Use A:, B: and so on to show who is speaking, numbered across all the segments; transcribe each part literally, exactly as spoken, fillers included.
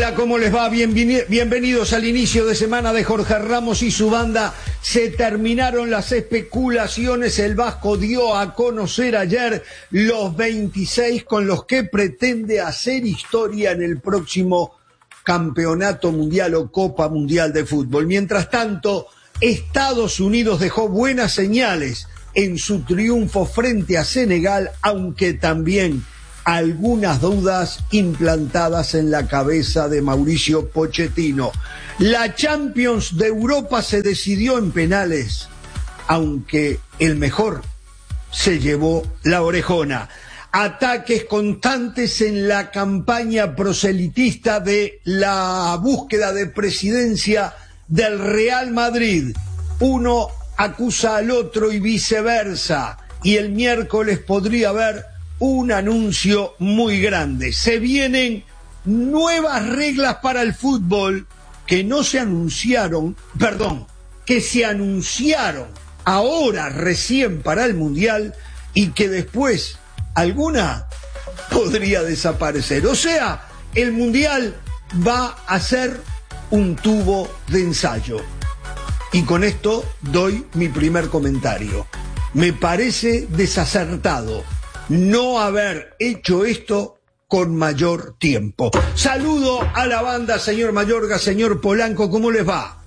A: Hola, ¿cómo les va? Bienveni- bienvenidos al inicio de semana de Jorge Ramos y su banda. Se terminaron las especulaciones. El Vasco dio a conocer ayer los veintiséis con los que pretende hacer historia en el próximo Campeonato Mundial o Copa Mundial de Fútbol. Mientras tanto, Estados Unidos dejó buenas señales en su triunfo frente a Senegal, aunque también algunas dudas implantadas en la cabeza de Mauricio Pochettino. La Champions de Europa se decidió en penales, aunque el mejor se llevó la orejona. Ataques constantes en la campaña proselitista de la búsqueda de presidencia del Real Madrid. Uno acusa al otro y viceversa, y el miércoles podría haber un anuncio muy grande. Se vienen nuevas reglas para el fútbol que no se anunciaron, perdón, que se anunciaron ahora recién para el Mundial y que después alguna podría desaparecer. O sea, el Mundial va a ser un tubo de ensayo. Y con esto doy mi primer comentario. Me parece desacertado no haber hecho esto con mayor tiempo. Saludo a la banda, señor Mayorga, señor Polanco, ¿cómo les va?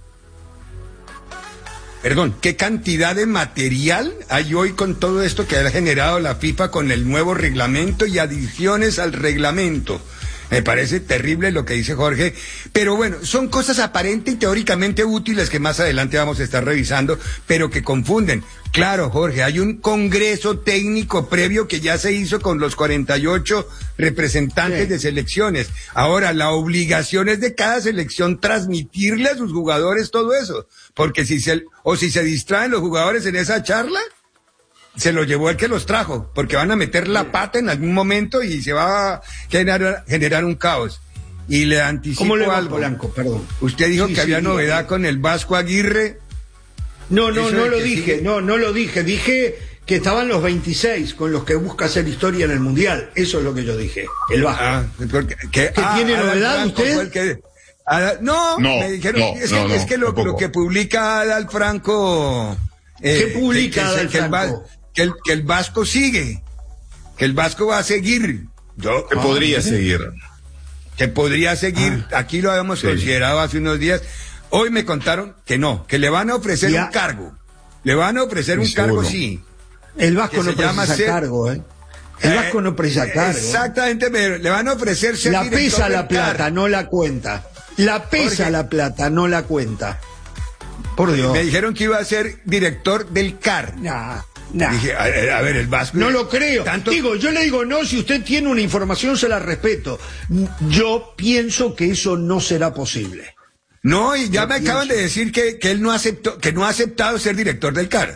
B: Perdón, ¿qué cantidad de material hay hoy con todo esto que ha generado la FIFA con el nuevo reglamento y adiciones al reglamento? Me parece terrible lo que dice Jorge, pero bueno, son cosas aparente y teóricamente útiles que más adelante vamos a estar revisando, pero que confunden. Claro, Jorge, hay un congreso técnico previo que ya se hizo con los cuarenta y ocho representantes sí. de selecciones. Ahora, la obligación es de cada selección transmitirle a sus jugadores todo eso, porque si se, o si se distraen los jugadores en esa charla, se lo llevó el que los trajo, porque van a meter la pata en algún momento y se va a generar, generar un caos. Y le anticipo
A: ¿Cómo le va,
B: algo.
A: Polanco? Perdón.
B: Usted dijo
A: sí,
B: que
A: sí,
B: había
A: sí,
B: novedad
A: sí.
B: con el Vasco Aguirre.
A: No, no,
B: Eso
A: no
B: de
A: lo
B: que
A: dije,
B: sigue...
A: no, no lo dije. Dije que estaban los veintiséis con los que busca hacer historia en el Mundial. Eso es lo que yo dije. El Vasco.
B: Ah, porque, que,
A: ¿Que
B: ah,
A: tiene
B: Adal
A: novedad
B: Franco
A: usted?
B: fue el que, Adal, no,
C: no,
B: me dijeron,
C: no,
B: es que,
C: no, no,
B: es que lo, lo que publica Adal Franco.
A: Eh, ¿Qué publica
B: que, que,
A: Adal
B: que,
A: Franco?
B: El, que, el, que el Vasco sigue, que el Vasco va a seguir.
C: Yo, que ah, podría ¿sí? seguir.
B: Que podría seguir, ah, aquí lo habíamos sí. considerado hace unos días. Hoy me contaron que no, que le van a ofrecer ya. un cargo. Le van a ofrecer un
C: seguro.
B: cargo, sí.
A: El Vasco no precisa ser... cargo, ¿eh? El Vasco eh, no precisa cargo.
B: Exactamente, pero le van a ofrecer ser
A: la pesa la plata,
B: C A R.
A: no la cuenta. La pesa Jorge, la plata, no la cuenta. Por Dios.
B: Me dijeron que iba a ser director del C A R.
A: Nah, nah.
B: Dije, a, a ver, el Vasco...
A: No lo creo.
B: Tanto...
A: Digo, yo le digo no, si usted tiene una información se la respeto. Yo pienso que eso no será posible.
B: No, y ya
A: yo
B: me
A: pienso.
B: acaban de decir que, que él no aceptó, que no ha aceptado ser director del C A R.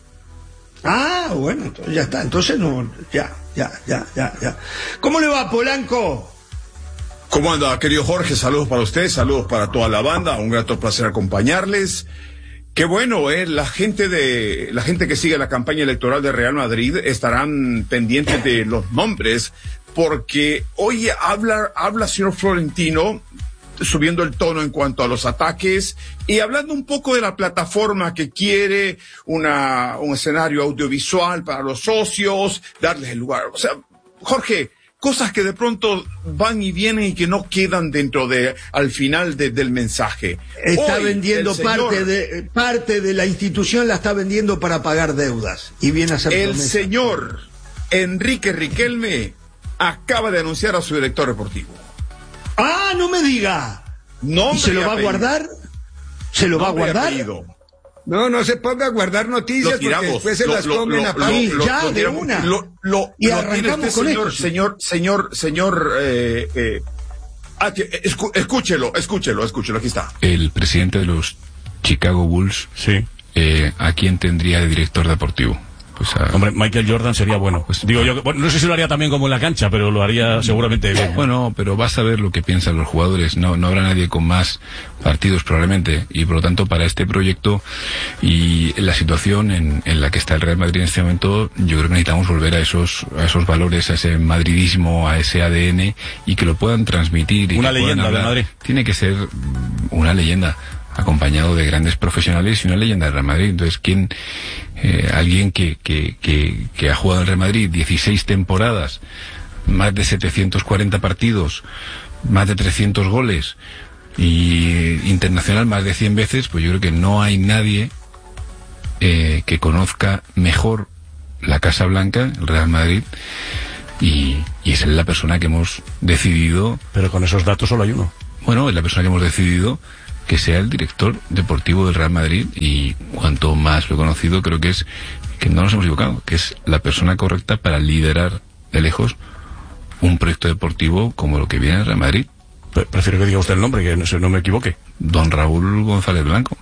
A: Ah, bueno, entonces ya está. Entonces no, ya, ya, ya, ya, ya. ¿Cómo le va, Polanco?
C: ¿Cómo anda, querido Jorge? Saludos para usted, saludos para toda la banda. Un grato placer acompañarles. Qué bueno, eh, la gente de, la gente que sigue la campaña electoral de Real Madrid estarán pendientes de los nombres, porque hoy habla, habla señor Florentino, subiendo el tono en cuanto a los ataques y hablando un poco de la plataforma que quiere, una, un escenario audiovisual para los socios, darles el lugar. O sea, Jorge, cosas que de pronto van y vienen y que no quedan dentro de, al final de, del mensaje.
A: Está
C: Hoy,
A: vendiendo
C: señor,
A: parte de, parte de la institución la está vendiendo para pagar deudas y viene a hacer
C: el
A: promesa.
C: Señor Enrique Riquelme acaba de anunciar a su director deportivo.
A: ¡Ah, no me diga!
C: ¿Y
A: se lo va a guardar? ¿Se lo va a guardar?
B: No, no se ponga a guardar noticias
C: lo tiramos,
B: porque después se
C: lo,
B: las
C: lo,
B: comen
C: lo,
B: a palo.
A: Sí,
C: lo,
A: ya,
C: lo,
A: de
C: tiramos,
A: una.
C: Lo, lo,
A: y
C: lo
A: arrancamos
C: usted,
A: con
C: señor,
A: esto.
C: señor, señor, señor, eh, eh, ah, escu, escúchelo, escúchelo, escúchelo, aquí está.
D: El presidente de los Chicago Bulls,
E: sí.
D: eh, ¿a quién tendría de director deportivo? pues a...
E: Hombre, Michael Jordan sería bueno. Pues, Digo yo, bueno, no sé si lo haría también como en la cancha, pero lo haría seguramente bien.
D: Bueno, pero vas a ver lo que piensan los jugadores. No, no habrá nadie con más partidos probablemente, y por lo tanto para este proyecto y la situación en, en la que está el Real Madrid en este momento, yo creo que necesitamos volver a esos, a esos valores, a ese madridismo, a ese A D N, y que lo puedan transmitir. Y
E: una
D: que
E: leyenda
D: puedan hablar.
E: de Madrid.
D: Tiene que ser una leyenda, acompañado de grandes profesionales y una leyenda del Real Madrid. Entonces, ¿quién, eh, alguien que, que, que, que ha jugado en el Real Madrid dieciséis temporadas, más de setecientos cuarenta partidos, más de trescientos goles, y internacional más de cien veces, pues yo creo que no hay nadie eh, que conozca mejor la Casa Blanca, el Real Madrid, y, y es la persona que hemos decidido...
E: Pero con esos datos solo hay uno.
D: Bueno, es la persona que hemos decidido que sea el director deportivo del Real Madrid, y cuanto más lo he conocido, creo que es que no nos hemos equivocado, que es la persona correcta para liderar de lejos un proyecto deportivo como lo que viene en el Real Madrid.
E: Pre- Prefiero que diga usted el nombre, que no, no me equivoque.
D: Don Raúl González Blanco.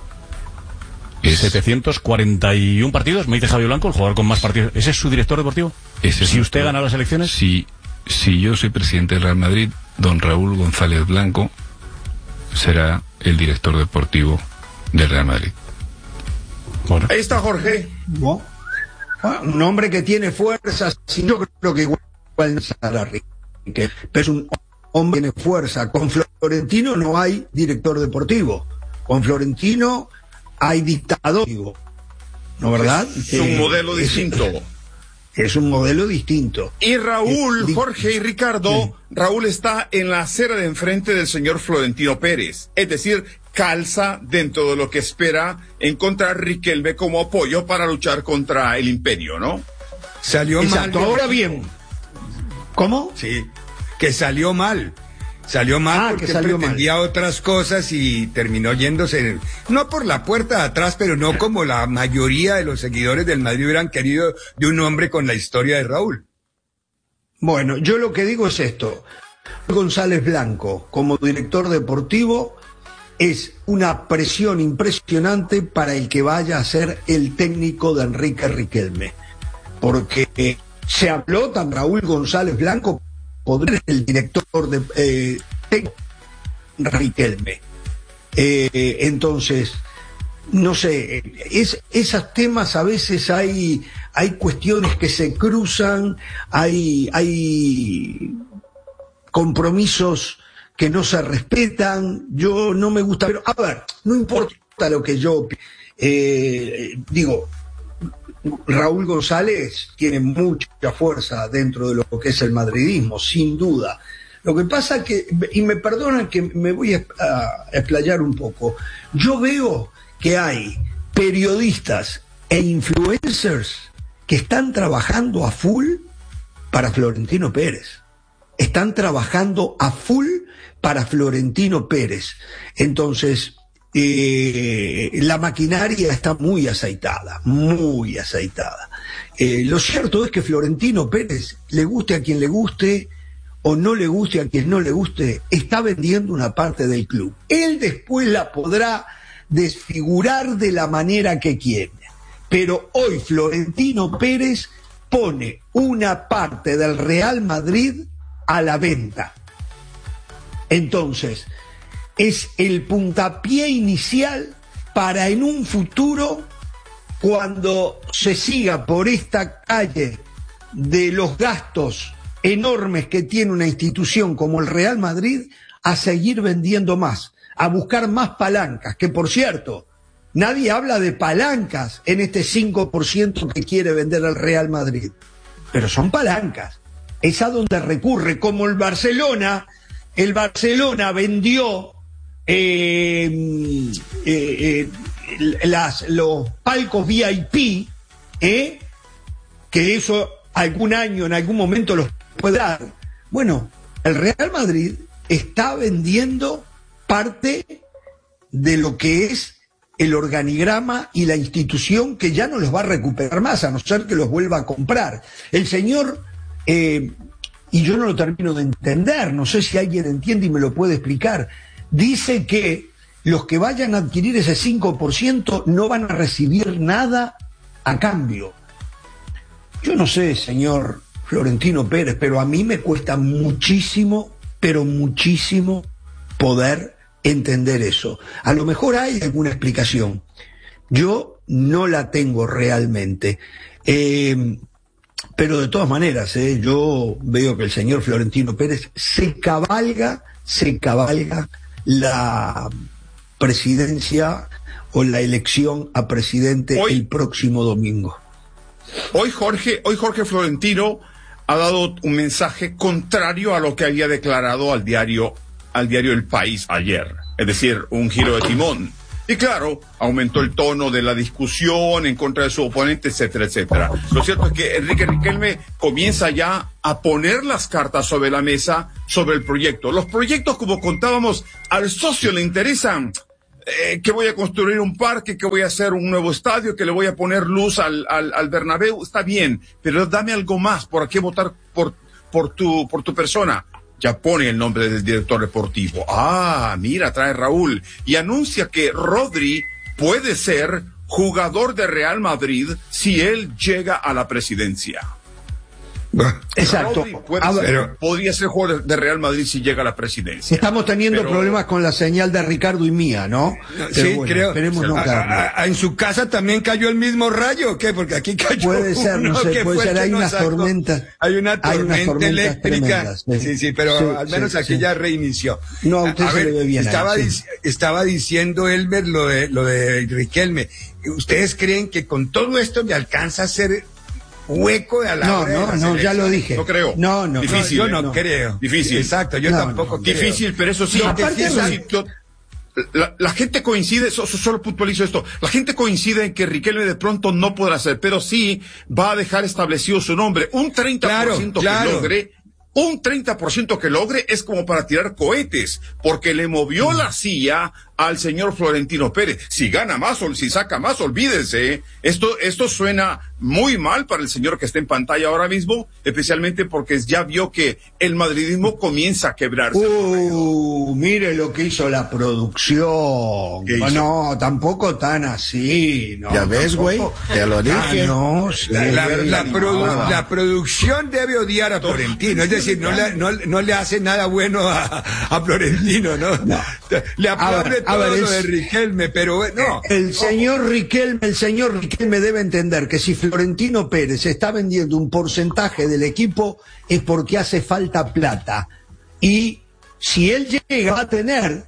D: Es,
E: setecientos cuarenta y uno partidos, me dice Javi Blanco, el jugador con más partidos. ¿Ese es su director deportivo?
D: ese es
E: Si usted
D: nuestro-
E: gana las elecciones.
D: Si, si yo soy presidente del Real Madrid, don Raúl González Blanco será el director deportivo del Real Madrid.
E: Bueno.
C: Ahí está Jorge.
A: ¿No? Ah, un hombre que tiene fuerza, sí, yo creo que igual no es a la Riquelme, pero es un hombre que tiene fuerza. Con Florentino no hay director deportivo. Con Florentino hay dictador, ¿no, verdad?
C: Es un
A: Eh,
C: modelo
A: es-
C: distinto.
A: Es un modelo distinto.
C: Y Raúl,
A: Eh, di-
C: Jorge y Ricardo,
A: Sí.
C: Raúl está en la acera de enfrente del señor Florentino Pérez. Es decir, calza dentro de lo que espera encontrar Riquelme como apoyo para luchar contra el imperio, ¿no?
B: Salió
A: Exacto.
B: mal.
A: Ahora bien, ¿cómo?
B: Sí, que salió mal. Salió mal
A: Ah,
B: porque
A: que salió
B: pretendía otras cosas y terminó yéndose, no por la puerta de atrás, pero no como la mayoría de los seguidores del Madrid hubieran querido de un hombre con la historia de Raúl.
A: Bueno, yo lo que digo es esto. González Blanco, como director deportivo, es una presión impresionante para el que vaya a ser el técnico de Enrique Riquelme. Porque eh, se habló tan Raúl González Blanco podría ser el director de eh, técnico de Riquelme. Eh, entonces, no sé, es, esos temas a veces hay, hay cuestiones que se cruzan, hay, hay compromisos que no se respetan. Yo no me gusta, pero a ver, no importa lo que yo eh, digo. Raúl González tiene mucha fuerza dentro de lo que es el madridismo, sin duda. Lo que pasa que, y me perdonan que me voy a, a explayar un poco, yo veo que hay periodistas e influencers que están trabajando a full para Florentino Pérez. Están trabajando a full para Florentino Pérez. Entonces, eh, la maquinaria está muy aceitada, muy aceitada. Eh, lo cierto es que Florentino Pérez, le guste a quien le guste o no le guste a quien no le guste, está vendiendo una parte del club. Él después la podrá desfigurar de la manera que quiere. Pero hoy Florentino Pérez pone una parte del Real Madrid a la venta. Entonces, es el puntapié inicial para en un futuro, cuando se siga por esta calle de los gastos enormes que tiene una institución como el Real Madrid, a seguir vendiendo más, a buscar más palancas, que por cierto, nadie habla de palancas en este cinco por ciento que quiere vender el Real Madrid, pero son palancas, es a donde recurre, como el Barcelona, el Barcelona vendió Eh, eh, eh, las, los palcos V I P, eh, que eso algún año, en algún momento los puede dar. Bueno, el Real Madrid está vendiendo parte de lo que es el organigrama y la institución, que ya no los va a recuperar más, a no ser que los vuelva a comprar. El señor, eh, y yo no lo termino de entender, no sé si alguien entiende y me lo puede explicar, dice que los que vayan a adquirir ese cinco por ciento no van a recibir nada a cambio. Yo no sé, señor Florentino Pérez, pero a mí me cuesta muchísimo, pero muchísimo poder entender eso. A lo mejor hay alguna explicación. Yo no la tengo realmente. Eh, pero de todas maneras, eh, yo veo que el señor Florentino Pérez se cabalga, se cabalga la presidencia o la elección a presidente hoy, el próximo domingo.
C: Hoy Jorge, hoy Jorge Florentino ha dado un mensaje contrario a lo que había declarado al diario, al diario El País ayer. Es decir, un giro de timón. Y claro, aumentó el tono de la discusión en contra de su oponente, etcétera, etcétera. Lo cierto es que Enrique Riquelme comienza ya a poner las cartas sobre la mesa sobre el proyecto. Los proyectos, como contábamos, al socio le interesan. Eh, que voy a construir un parque, que voy a hacer un nuevo estadio, que le voy a poner luz al, al, al Bernabéu, está bien, pero dame algo más. ¿Por qué votar por, por tu, por tu persona? Ya pone el nombre del director deportivo. Ah, mira, trae Raúl. Y anuncia que Rodri puede ser jugador de Real Madrid si él llega a la presidencia.
A: Exacto.
C: Puede ser, pero, podría ser jugador de Real Madrid si llega a la presidencia.
A: Estamos teniendo
C: pero,
A: problemas con la señal de Ricardo y mía, ¿no?
B: Sí, bueno, creo.
A: Esperemos no
B: a, a, en su casa también cayó el mismo rayo, ¿o qué? Porque aquí cayó.
A: Puede ser,
B: uno
A: no sé, puede ser. Hay unas
B: sacó.
A: tormentas.
B: Hay una tormenta
A: hay unas
B: eléctrica. Sí, sí, sí, pero
A: sí,
B: al menos
A: sí,
B: aquí
A: sí.
B: ya reinició.
A: No, a usted
B: a
A: se
B: ver,
A: le ve bien.
B: Estaba,
A: ahí,
B: dic
A: sí.
B: estaba diciendo Elmer lo de, lo de Riquelme. ¿Ustedes creen que con todo esto me alcanza a ser hueco a la
A: no,
B: hora de
A: no,
B: la
A: no, ya lo dije.
C: No creo.
A: No, no.
C: Difícil.
B: No, yo no,
C: no
B: creo.
C: Difícil.
B: Exacto, yo
A: no,
B: tampoco
A: no,
B: creo.
C: Difícil, pero eso sí.
A: No, aparte
C: eso
A: la...
C: sí yo, la, la gente coincide, so, so, solo puntualizo esto, la gente coincide en que Riquelme de pronto no podrá hacer, pero sí va a dejar establecido su nombre. Un treinta por ciento claro, claro. que logre, un treinta por ciento que logre es como para tirar cohetes, porque le movió mm. la silla al señor Florentino Pérez. Si gana más o si saca más, olvídense. Esto, esto suena muy mal para el señor que está en pantalla ahora mismo, especialmente porque ya vio que el madridismo comienza a quebrarse.
A: Uh, mire lo que hizo la producción. No, no, tampoco tan así. No,
F: ya ves, güey, te lo dije.
A: Ah, no, sí,
B: la, la, la,
A: no,
B: produ
A: no.
B: la producción debe odiar a Florentino, es decir, no le, no, no le hace nada bueno a, a Florentino, ¿no? no. Le aplaude todo ver, lo es, de Riquelme, pero no.
A: El señor Riquelme, el señor Riquelme debe entender que si Florentino Pérez está vendiendo un porcentaje del equipo es porque hace falta plata. Y si él llega va a tener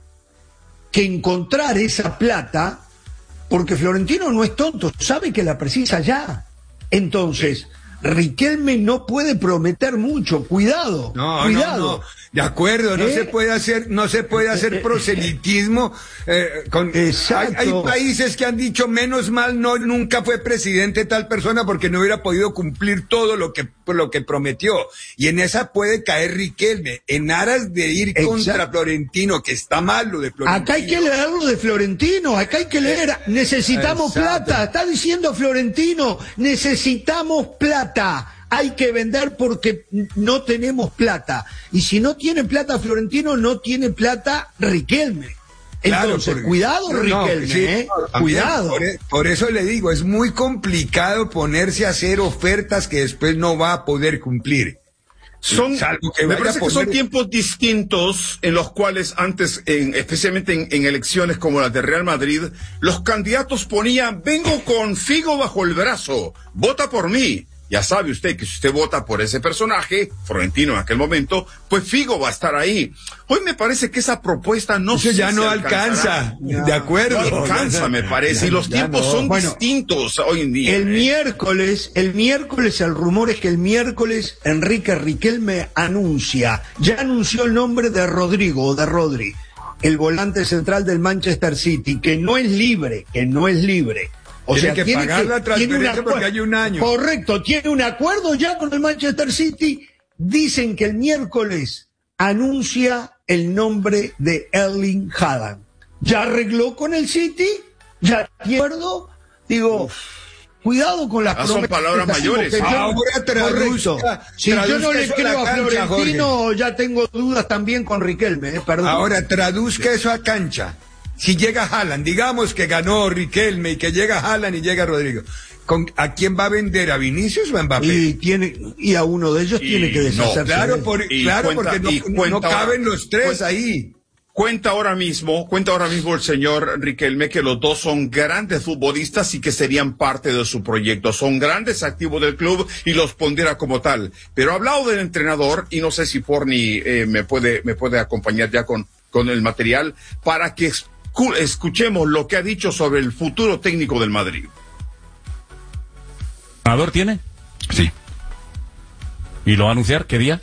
A: que encontrar esa plata, porque Florentino no es tonto, sabe que la precisa ya. Entonces, Riquelme no puede prometer mucho, cuidado,
B: no,
A: cuidado.
B: No, no. De acuerdo, no ¿Eh? se puede hacer, no se puede hacer proselitismo. Eh, con,
A: Exacto.
B: Hay, hay países que han dicho menos mal no nunca fue presidente tal persona porque no hubiera podido cumplir todo lo que lo que prometió. Y en esa puede caer Riquelme en aras de ir Exacto. contra Florentino, que está mal lo de Florentino.
A: Acá hay que leer lo de Florentino, acá hay que leer. Necesitamos Exacto. plata. Está diciendo Florentino, necesitamos plata. Hay que vender porque no tenemos plata. Y si no tiene plata Florentino, no tiene plata Riquelme. Entonces, claro, porque,
B: no,
A: cuidado Riquelme,
B: no, sí,
A: ¿eh?
B: También,
A: Cuidado.
B: Por, por eso le digo, es muy complicado ponerse a hacer ofertas que después no va a poder cumplir.
C: Son, que me parece poner... que son tiempos distintos en los cuales antes, en, especialmente en, en elecciones como las de Real Madrid, los candidatos ponían, vengo con Figo bajo el brazo, vota por mí. Ya sabe usted que si usted vota por ese personaje, Florentino en aquel momento, pues Figo va a estar ahí. Hoy me parece que esa propuesta no
B: Eso ya no alcanza,
C: ya,
B: de acuerdo.
C: No alcanza, me parece, ya, y los tiempos no. son bueno, distintos hoy en día.
A: El
C: ¿eh?
A: miércoles, el miércoles, el rumor es que el miércoles Enrique Riquelme anuncia, ya anunció el nombre de Rodrigo, de Rodri, el volante central del Manchester City, que no es libre, que no es libre.
B: O tiene sea, que tiene pagar que, la transferencia porque hay un año.
A: Correcto, tiene un acuerdo ya con el Manchester City. Dicen que el miércoles anuncia el nombre de Erling Haaland. ¿Ya arregló con el City? ¿Ya tiene acuerdo? Digo, Uf. cuidado con las
C: ah, promesas. Son palabras mayores.
A: Yo,
B: Ahora traduzca.
A: Si
B: traduzca
A: yo no le creo
B: a,
A: a
B: cancha,
A: Florentino,
B: Jorge.
A: ya tengo dudas también con Riquelme. Eh, perdón.
B: Ahora traduzca eso a cancha. Si llega Haaland, digamos que ganó Riquelme y que llega Haaland y llega Rodrigo. ¿con, ¿a quién va a vender? ¿A Vinicius o a Mbappé?
A: Y, tiene, y a uno de ellos
C: Y
A: tiene que deshacerse.
B: No, claro,
A: de él.
B: por, claro
C: cuenta,
B: porque no, no caben ahora, los tres
C: cuenta,
B: ahí.
C: Cuenta ahora mismo, cuenta ahora mismo el señor Riquelme que los dos son grandes futbolistas y que serían parte de su proyecto. Son grandes activos del club y los pondera como tal. Pero ha hablado del entrenador y no sé si Forni eh, me puede me puede acompañar ya con, con el material para que escu- escuchemos lo que ha dicho sobre el futuro técnico del Madrid.
E: ¿Entrenador tiene?
D: Sí.
E: ¿Y lo va a anunciar? ¿Qué día?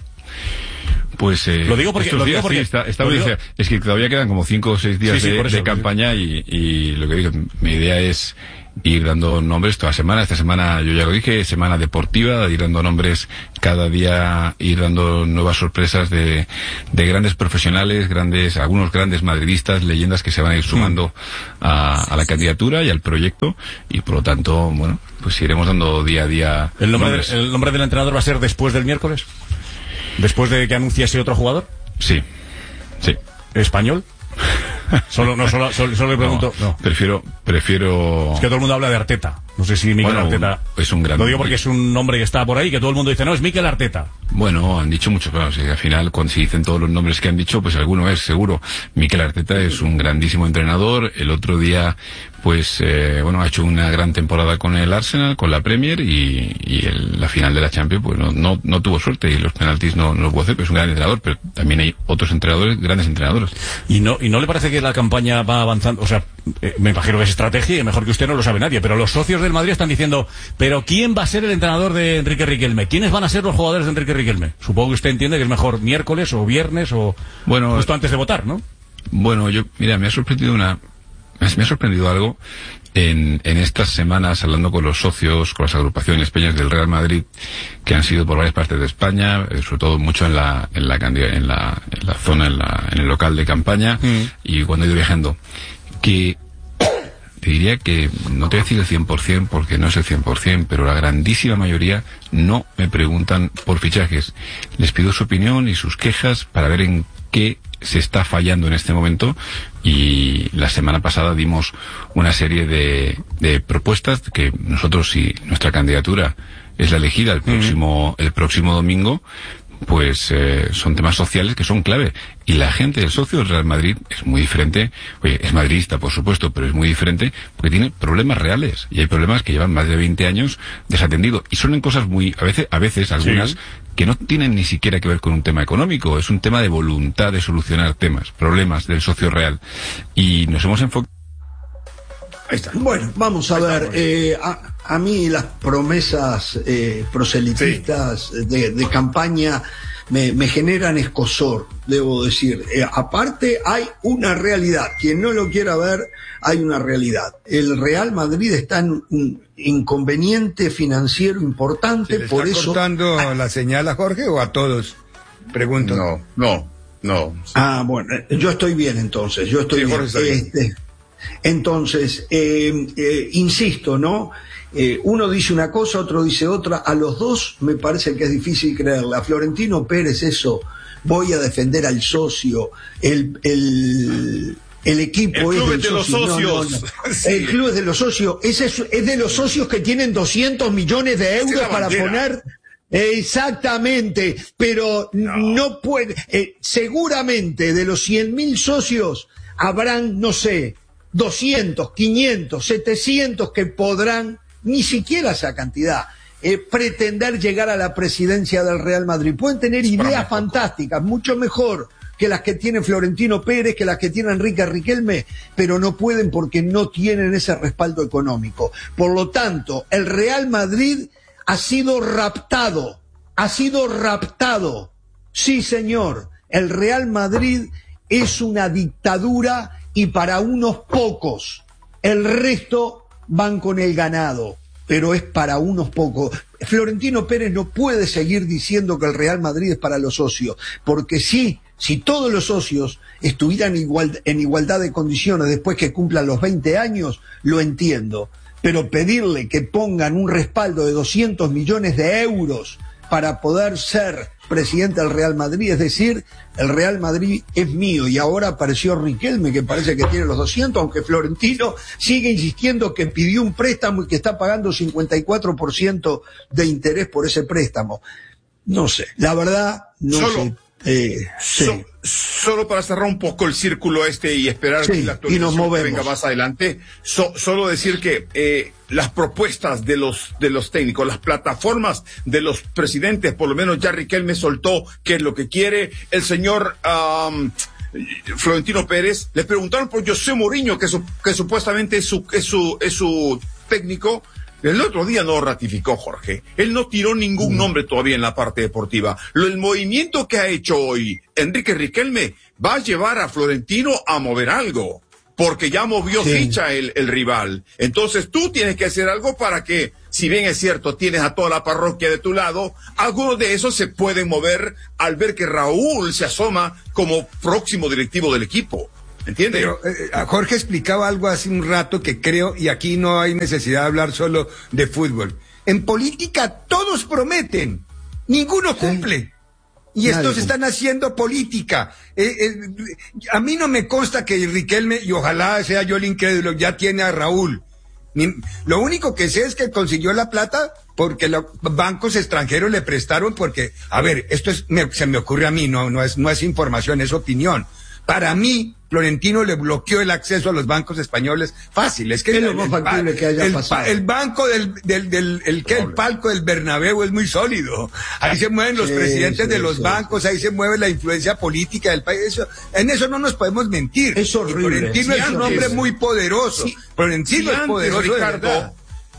D: Pues eh,
E: Lo digo porque-
D: estos
E: lo digo
D: días,
E: porque-
D: sí, está, está
E: lo
D: bien,
E: digo-
D: o sea, es que todavía quedan como cinco o seis días
E: Sí, sí,
D: de,
E: por eso,
D: de
E: por eso.
D: campaña y, y lo que digo, mi idea es ir dando nombres toda semana. Esta semana, yo ya lo dije, semana deportiva, ir dando nombres cada día, ir dando nuevas sorpresas de, de grandes profesionales, grandes, algunos grandes madridistas, leyendas que se van a ir sumando a, a la candidatura y al proyecto, y por lo tanto, bueno, pues iremos dando día a día
E: ¿El nombre,
D: nombres.
E: de- ¿El nombre del entrenador va a ser después del miércoles? ¿Después de que anuncie ese otro jugador?
D: Sí, sí.
E: ¿Español? Solo, no, solo, solo, solo le pregunto.
D: No,
E: No.
D: prefiero, prefiero...
E: Es que todo el mundo habla de Arteta. No sé si Mikel
D: Bueno,
E: Arteta.
D: es un gran-
E: Lo digo porque es un nombre que está por ahí, que todo el mundo dice, no, es Mikel Arteta.
D: Bueno, han dicho mucho, claro, si al final, cuando se dicen todos los nombres que han dicho, pues alguno es seguro. Mikel Arteta es un grandísimo entrenador. El otro día, pues, eh, bueno, ha hecho una gran temporada con el Arsenal, con la Premier, y, y el- la final de la Champions, pues no, no, no tuvo suerte, y los penaltis no, no lo pudo hacer, pero es un gran entrenador, pero también hay otros entrenadores, grandes entrenadores.
E: ¿Y no, y no le parece que la campaña va avanzando? O sea, eh, me imagino que es estrategia y mejor que usted no lo sabe nadie, pero los socios del Madrid están diciendo, pero ¿quién va a ser el entrenador de Enrique Riquelme? ¿Quiénes van a ser los jugadores de Enrique Riquelme? Supongo que usted entiende que es mejor miércoles o viernes o
D: Bueno,
E: justo antes de votar, ¿no?
D: Bueno, yo, mira, me ha sorprendido una, me ha sorprendido algo en, en estas semanas hablando con los socios, con las agrupaciones peñas del Real Madrid, que han sido por varias partes de España, eh, sobre todo mucho en la, en la, candi- en la, en la zona, en la, en el local de campaña,
E: Mm.
D: y cuando he ido viajando, que te diría que, no te voy a decir el cien por ciento porque no es el cien por ciento, pero la grandísima mayoría no me preguntan por fichajes. Les pido su opinión y sus quejas para ver en qué se está fallando en este momento, y la semana pasada dimos una serie de, de propuestas que nosotros, si nuestra candidatura es la elegida el próximo, el próximo domingo, pues eh, son temas sociales que son clave, y la gente, el socio del Real Madrid es muy diferente. Oye, es madridista, por supuesto, pero es muy diferente porque tiene problemas reales, y hay problemas que llevan más de veinte años desatendidos, y son en cosas muy, a veces, a veces algunas,
E: Sí.
D: que no tienen ni siquiera que ver con un tema económico, es un tema de voluntad de solucionar temas, problemas del socio real, y nos hemos enfocado.
C: Ahí está.
A: Bueno, vamos a ver, eh, a, a mí las promesas eh, proselitistas de, de campaña me, me generan escozor, debo decir. Eh, aparte, hay una realidad, quien no lo quiera ver, hay una realidad. El Real Madrid está en un inconveniente financiero importante,
B: ¿Le
A: por
B: está
A: eso...
B: cortando la señal a Jorge o a todos? Pregunto.
C: No, no, no.
A: Ah, bueno, eh, yo estoy bien entonces, yo estoy
C: Sí,
A: bien.
C: Jorge está bien.
A: Este, entonces, eh, eh, insisto, ¿no? Eh, uno dice una cosa, otro dice otra, a los dos me parece que es difícil creerle. A Florentino Pérez eso, voy a defender al socio, el... el el equipo
C: El club
A: es
C: es de los
A: socio. No,
C: socios.
A: no, no.
C: Sí.
A: El club es de los socios. Ese es, es de los socios que tienen doscientos millones de euros
C: la
A: para
C: bandera.
A: poner. Exactamente, pero no, no puede. Eh, seguramente de los cien mil socios habrán, no sé, doscientos, quinientos, setecientos que podrán, ni siquiera esa cantidad, eh, pretender llegar a la presidencia del Real Madrid. Pueden tener ideas fantásticas, mucho mejor que las que tiene Florentino Pérez, que las que tiene Enrique Riquelme, pero no pueden porque no tienen ese respaldo económico. Por lo tanto, el Real Madrid ha sido raptado, ha sido raptado. Sí, señor, el Real Madrid es una dictadura y para unos pocos. El resto van con el ganado, pero es para unos pocos. Florentino Pérez no puede seguir diciendo que el Real Madrid es para los socios, porque sí, si todos los socios estuvieran igual, en igualdad de condiciones después que cumplan los veinte años, lo entiendo. Pero pedirle que pongan un respaldo de doscientos millones de euros para poder ser presidente del Real Madrid, es decir, el Real Madrid es mío, y ahora apareció Riquelme, que parece que tiene los doscientos, aunque Florentino sigue insistiendo que pidió un préstamo y que está pagando cincuenta y cuatro por ciento de interés por ese préstamo. No sé, la verdad, no
C: Solo.
A: sé. Eh, sí.
C: So, solo para cerrar un poco el círculo este y esperar
A: Sí,
C: que la
A: y nos
C: actualización
A: movemos.
C: venga más adelante, so, solo decir que eh, las propuestas de los de los técnicos, las plataformas de los presidentes, por lo menos ya Riquelme soltó qué es lo que quiere. El señor um, Florentino Pérez, le preguntaron por José Mourinho, que, su, que supuestamente es su, es su, es su técnico. El otro día no ratificó, Jorge. Él no tiró ningún nombre todavía en la parte deportiva. Lo, el movimiento que ha hecho hoy Enrique Riquelme va a llevar a Florentino a mover algo, porque ya movió
A: Sí.
C: ficha el, el rival. Entonces tú tienes que hacer algo para que, si bien es cierto, tienes a toda la parroquia de tu lado, algunos de esos se pueden mover al ver que Raúl se asoma como próximo directivo del equipo. ¿Entiendes?
B: Pero eh, Jorge explicaba algo hace un rato que creo, y aquí no hay necesidad de hablar solo de fútbol. En política todos prometen, ninguno cumple. Y
A: Nadie
B: estos
A: cumple.
B: están haciendo política. Eh, eh, a mí no me consta que Riquelme, y ojalá sea yo el incrédulo, ya tiene a Raúl. Ni, lo único que sé es que consiguió la plata porque los bancos extranjeros le prestaron, porque, a ver, esto es, me, se me ocurre a mí, no, no es, no es información, es opinión. Para mí, Florentino le bloqueó el acceso a los bancos españoles fácil. Es que
A: Es
B: el,
A: lo más
B: el,
A: factible
B: el,
A: que haya
B: el,
A: pasado.
B: el banco del, del, del el, que el palco del Bernabéu es muy sólido. Ahí se mueven los
A: Sí,
B: presidentes
A: sí,
B: de los
A: sí,
B: bancos, ahí se mueve la influencia política del país. Eso, en eso no nos podemos mentir.
A: Es horrible.
B: Y Florentino
C: Si
B: es un
C: antes-
B: hombre muy poderoso.
C: si-
B: Florentino
C: si
B: es
C: antes,
B: poderoso de
C: Ricardo,
B: verdad.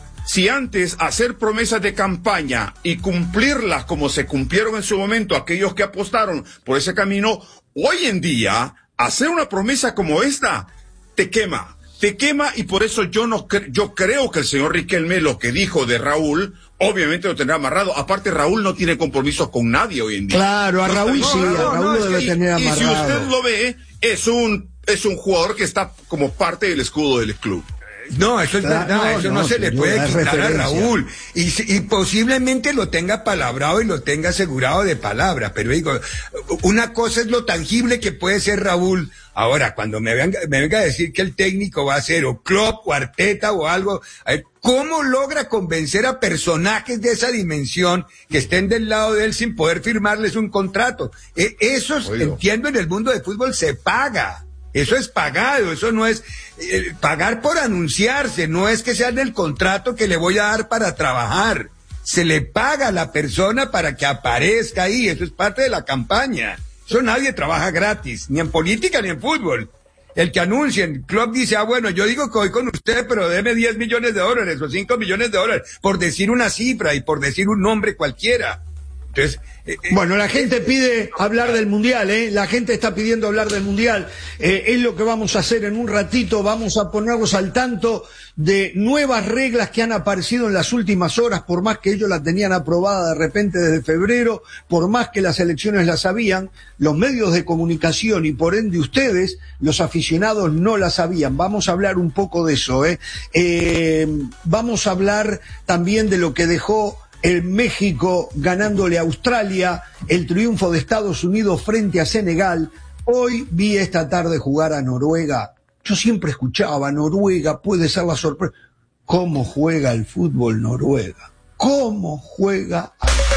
C: Si antes hacer promesas de campaña y cumplirlas como se cumplieron en su momento aquellos que apostaron por ese camino, hoy en día hacer una promesa como esta te quema, te quema, y por eso yo no cre- yo creo que el señor Riquelme lo que dijo de Raúl obviamente lo tendrá amarrado. Aparte, Raúl no tiene compromisos con nadie hoy en día.
A: Claro, a
C: No
A: Raúl
C: está-
A: sí,
C: no,
A: a
C: no,
A: Raúl
C: no,
A: lo
C: es
A: debe
C: que-
A: tener
C: y, y si
A: amarrado.
C: usted lo ve, es un es un jugador que está como parte del escudo del club.
B: No, eso es
A: Claro,
B: verdad,
A: no,
B: eso no,
A: no,
B: se
A: sin
B: le
A: duda,
B: puede
A: es
B: quitar a
A: referencia.
B: Raúl. Y, si- y posiblemente lo tenga palabrado y lo tenga asegurado de palabra. Pero digo, una cosa es lo tangible que puede ser Raúl. Ahora, cuando me venga, me venga a decir que el técnico va a ser o Klopp o Arteta o algo, a ver, ¿cómo logra convencer a personajes de esa dimensión que estén del lado de él sin poder firmarles un contrato? E- eso,
C: Oigo.
B: entiendo, en el mundo del fútbol se paga. Eso es pagado, eso no es eh, pagar por anunciarse, no es que sea en el contrato que le voy a dar para trabajar. Se le paga a la persona para que aparezca ahí, eso es parte de la campaña. Eso nadie trabaja gratis, ni en política ni en fútbol. El que anuncia, el club dice, ah, bueno, yo digo que voy con usted, pero deme diez millones de dólares o cinco millones de dólares, por decir una cifra y por decir un nombre cualquiera. Entonces, eh, eh,
A: Bueno, la gente pide hablar del Mundial, ¿eh? La gente está pidiendo hablar del Mundial. Eh, es lo que vamos a hacer en un ratito. Vamos a ponernos al tanto de nuevas reglas que han aparecido en las últimas horas, por más que ellos la tenían aprobada de repente desde febrero, por más que las elecciones la sabían, los medios de comunicación y por ende ustedes, los aficionados, no la sabían. Vamos a hablar un poco de eso, ¿eh? Eh, vamos a hablar también de lo que dejó el México ganándole a Australia, el triunfo de Estados Unidos frente a Senegal. Hoy vi esta tarde jugar a Noruega. Yo siempre escuchaba, Noruega puede ser la sorpresa. ¿Cómo juega el fútbol Noruega? ¿Cómo juega?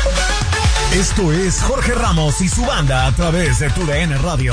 G: Esto es Jorge Ramos y su banda a través de tu D N Radio.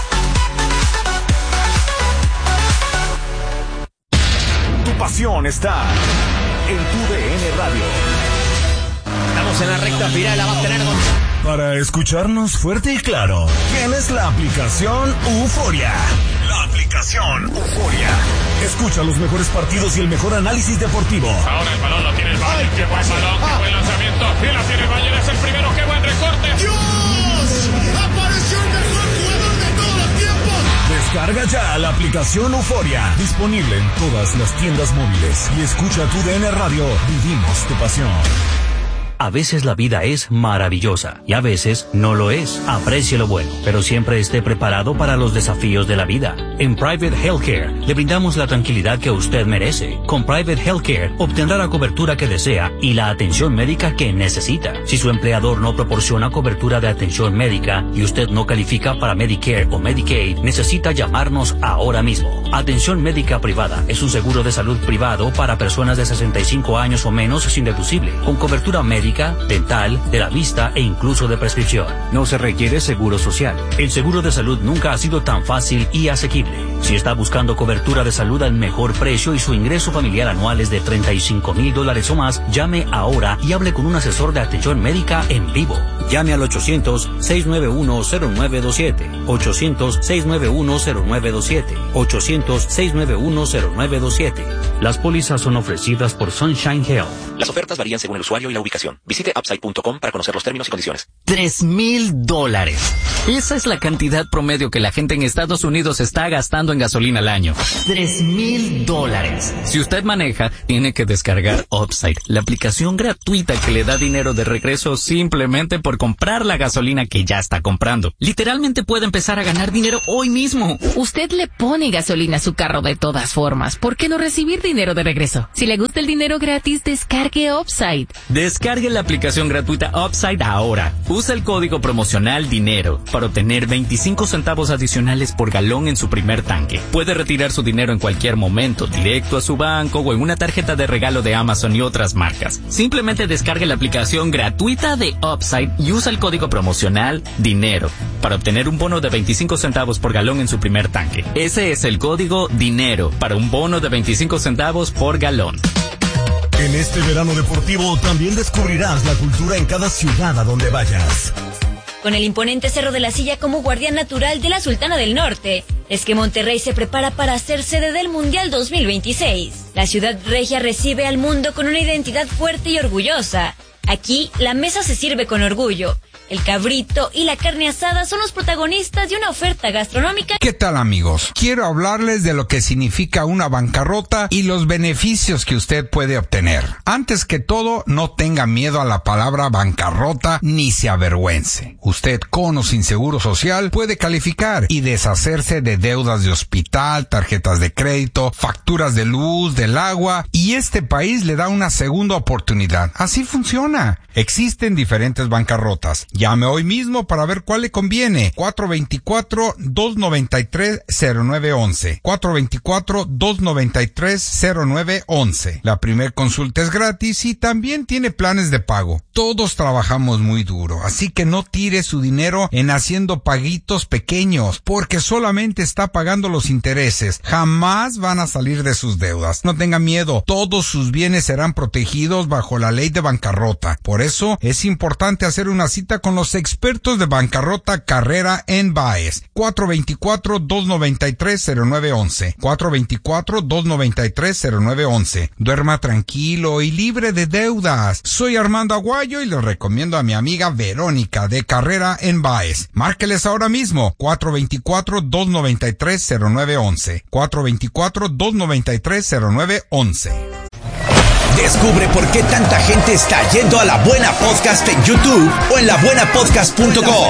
G: Tu pasión está en tu D N Radio.
H: Estamos en la recta final, la va a tener Gonzalo.
G: Para escucharnos fuerte y claro, tienes la aplicación Euforia. La aplicación Euforia. Escucha los mejores partidos y el mejor análisis deportivo.
I: Ahora el balón lo tiene el Bayern. Qué buen balón, qué buen lanzamiento. Y la tiene el Bayern, es el primero. Qué buen recorte.
J: ¡Dios! ¡Apareció el mejor jugador de todos los tiempos!
G: Descarga ya la aplicación Euforia. Disponible en todas las tiendas móviles. Y escucha tu D N Radio. Vivimos tu pasión.
K: A veces la vida es maravillosa y a veces no lo es. Aprecie lo bueno, pero siempre esté preparado para los desafíos de la vida. En Private Healthcare le brindamos la tranquilidad que usted merece. Con Private Healthcare obtendrá la cobertura que desea y la atención médica que necesita. Si su empleador no proporciona cobertura de atención médica y usted no califica para Medicare o Medicaid, necesita llamarnos ahora mismo. Atención médica privada es un seguro de salud privado para personas de sesenta y cinco años o menos sin deducible, con cobertura médica, dental, de la vista e incluso de prescripción. No se requiere seguro social. El seguro de salud nunca ha sido tan fácil y asequible. Si está buscando cobertura de salud al mejor precio y su ingreso familiar anual es de treinta y cinco mil dólares o más, llame ahora y hable con un asesor de atención médica en vivo. Llame al ochocientos, seiscientos noventa y uno, cero nueve dos siete. ochocientos, seiscientos noventa y uno, cero nueve dos siete. ochocientos, seiscientos noventa y uno, cero nueve dos siete. Las pólizas son ofrecidas por Sunshine Health.
L: Las ofertas varían según el usuario y la ubicación. Visite upside punto com para conocer los términos y condiciones.
M: Tres mil dólares. Esa es la cantidad promedio que la gente en Estados Unidos está gastando en gasolina al año. Tres mil dólares. Si usted maneja, tiene que descargar Upside, la aplicación gratuita que le da dinero de regreso simplemente por comprar la gasolina que ya está comprando. Literalmente puede empezar a ganar dinero hoy mismo.
N: Usted le pone gasolina a su carro de todas formas. ¿Por qué no recibir dinero de regreso? Si le gusta el dinero gratis, descargue Upside.
M: Descargue la aplicación gratuita Upside ahora. Usa el código promocional DINERO para obtener veinticinco centavos adicionales por galón en su primer tanque. Puede retirar su dinero en cualquier momento, directo a su banco o en una tarjeta de regalo de Amazon y otras marcas. Simplemente descargue la aplicación gratuita de Upside y usa el código promocional DINERO para obtener un bono de veinticinco centavos por galón en su primer tanque. Ese es el código DINERO para un bono de veinticinco centavos por galón.
G: En este verano deportivo también descubrirás la cultura en cada ciudad a donde vayas.
O: Con el imponente Cerro de la Silla como guardián natural de la Sultana del Norte, es que Monterrey se prepara para ser sede del Mundial dos mil veintiséis. La ciudad regia recibe al mundo con una identidad fuerte y orgullosa. Aquí, la mesa se sirve con orgullo. El cabrito y la carne asada son los protagonistas de una oferta gastronómica.
B: ¿Qué tal, amigos? Quiero hablarles de lo que significa una bancarrota y los beneficios que usted puede obtener. Antes que todo, no tenga miedo a la palabra bancarrota ni se avergüence. Usted, con o sin seguro social, puede calificar y deshacerse de deudas de hospital, tarjetas de crédito, facturas de luz, del agua, y este país le da una segunda oportunidad. Así funciona. Existen diferentes bancarrotas. Llame hoy mismo para ver cuál le conviene. cuatro dos cuatro, dos nueve tres, cero nueve uno uno. cuatro dos cuatro, dos nueve tres, cero nueve uno uno. La primer consulta es gratis y también tiene planes de pago. Todos trabajamos muy duro, así que no tire su dinero en haciendo paguitos pequeños, porque solamente está pagando los intereses. Jamás van a salir de sus deudas. No tenga miedo, todos sus bienes serán protegidos bajo la ley de bancarrota. Por eso es importante hacer una cita con los expertos de bancarrota Carrera en Baez. cuatro dos cuatro, dos nueve tres, cero nueve uno uno. cuatro dos cuatro, dos nueve tres, cero nueve uno uno. Duerma tranquilo y libre de deudas. Soy Armando Aguayo y les recomiendo a mi amiga Verónica de Carrera en Baez. Márqueles ahora mismo. cuatro dos cuatro, dos nueve tres, cero nueve uno uno. cuatro dos cuatro, dos nueve tres, cero nueve uno uno.
P: Descubre por qué tanta gente está yendo a La Buena Podcast en YouTube o en la buena podcast punto com.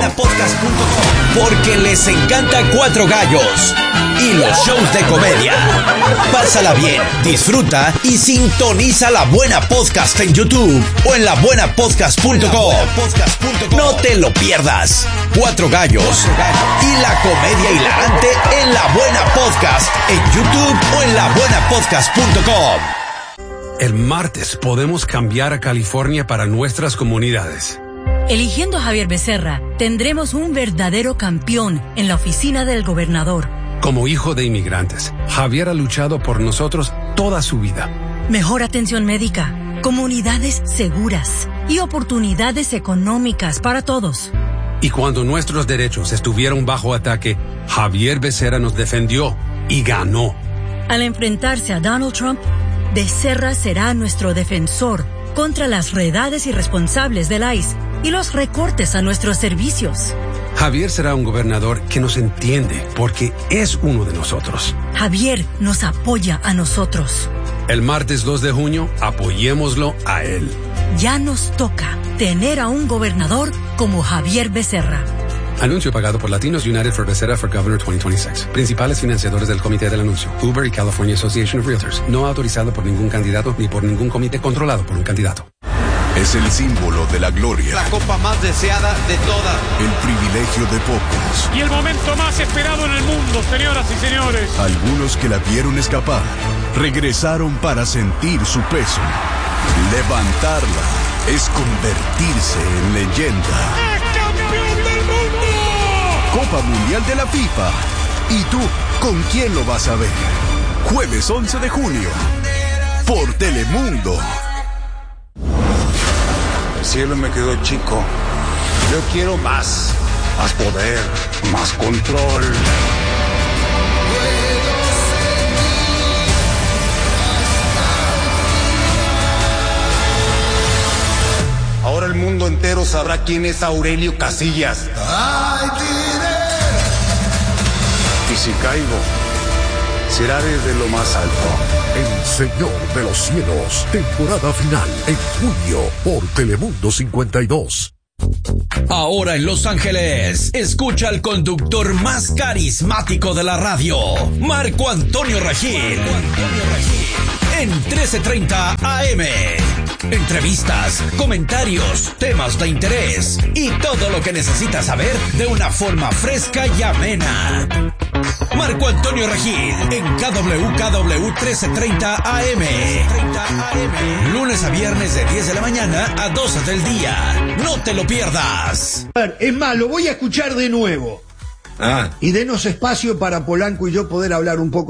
P: Porque les encanta Cuatro Gallos y los shows de comedia. Pásala bien, disfruta y sintoniza La Buena Podcast en YouTube o en la buena podcast punto com. No te lo pierdas. Cuatro Gallos y la comedia hilarante en La Buena Podcast en YouTube o en la buena podcast punto com.
Q: El martes podemos cambiar a California para nuestras comunidades.
R: Eligiendo a Javier Becerra, tendremos un verdadero campeón en la oficina del gobernador.
Q: Como hijo de inmigrantes, Javier ha luchado por nosotros toda su vida.
R: Mejor atención médica, comunidades seguras y oportunidades económicas para todos.
Q: Y cuando nuestros derechos estuvieron bajo ataque, Javier Becerra nos defendió y ganó.
R: Al enfrentarse a Donald Trump, Becerra será nuestro defensor contra las redades irresponsables del I C E y los recortes a nuestros servicios.
Q: Javier será un gobernador que nos entiende porque es uno de nosotros.
R: Javier nos apoya a nosotros.
Q: El martes dos de junio, apoyémoslo a él.
R: Ya nos toca tener a un gobernador como Javier Becerra.
Q: Anuncio pagado por Latinos United for Becerra for Governor veinte veintiséis. Principales financiadores del comité del anuncio. Uber y California Association of Realtors. No autorizado por ningún candidato ni por ningún comité controlado por un candidato.
S: Es el símbolo de la gloria.
T: La copa más deseada de todas.
S: El privilegio de pocos.
I: Y el momento más esperado en el mundo, señoras y señores.
S: Algunos que la vieron escapar, regresaron para sentir su peso. Levantarla es convertirse en leyenda.
I: ¡Es campeón del mundo!
S: Copa Mundial de la FIFA. ¿Y tú, con quién lo vas a ver? Jueves once de junio. Por Telemundo.
U: El cielo me quedó chico. Yo quiero más. Más poder. Más control. Ahora el mundo entero sabrá quién es Aurelio Casillas. Y si caigo, será desde lo más alto.
V: El Señor de los Cielos, temporada final en junio por Telemundo cincuenta y dos.
P: Ahora en Los Ángeles, escucha al conductor más carismático de la radio, Marco Antonio Regil. Marco Antonio Regil. En trece treinta A M. Entrevistas, comentarios, temas de interés y todo lo que necesitas saber de una forma fresca y amena. Marco Antonio Regil en K W K W trece treinta A M. Lunes a viernes de diez de la mañana a doce del día. No te lo pierdas.
A: Es más, lo voy a escuchar de nuevo.
B: Ah.
A: Y denos espacio para Polanco y yo poder hablar un poco